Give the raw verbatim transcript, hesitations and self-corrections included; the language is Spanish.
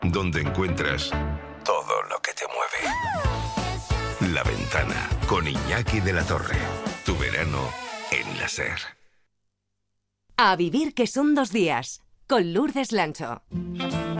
donde encuentras todo lo que te mueve. La Ventana, con Iñaki de la Torre. Tu verano en la SER. A vivir que son dos días, con Lourdes Lancho.